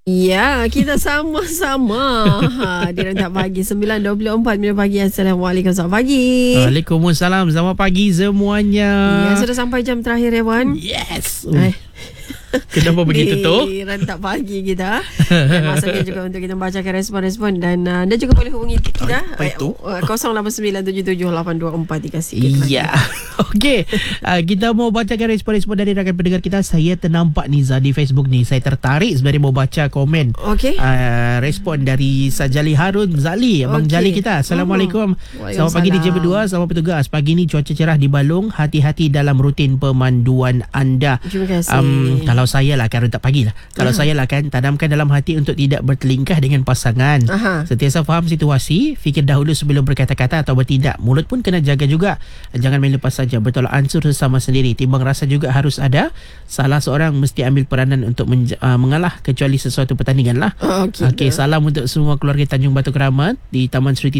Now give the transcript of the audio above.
Ya, kita sama-sama di Rentak Pagi 9.24 minit pagi. Assalamualaikum, selamat pagi. Waalaikumsalam, selamat pagi semuanya. Ya, sudah sampai jam terakhir ya, Wan. Yes. Kenapa begitu tu? Rentak Pagi kita. Dan masanya juga untuk kita membacakan respon-respon. Dan anda juga boleh hubungi kita. Apa itu? 0897782433. Ya. Okey. Kita mau bacakan respon-respon dari rakan pendengar kita. Saya ternampak Niza di Facebook ni. Saya tertarik sebenarnya mau baca komen. Okey. Respon dari Sajali Harun Zali, Abang Jali kita. Assalamualaikum. Selamat pagi DJ berdua. Selamat bertugas. Pagi ni cuaca cerah di Balong. Hati-hati dalam rutin pemanduan anda. Terima kasih. Kalau saya lah kan Rentak Pagi lah. Kalau saya lah kan, tanamkan dalam hati untuk tidak bertelingkah dengan pasangan. Sentiasa faham situasi, fikir dahulu sebelum berkata-kata atau bertindak. Mulut pun kena jaga juga. Jangan main lepas saja, bertolak ansur sesama sendiri. Timbang rasa juga harus ada. Salah seorang mesti ambil peranan untuk mengalah, kecuali sesuatu pertandingan lah. Okey, salam untuk semua keluarga Tanjung Batu Keramat di Taman Sri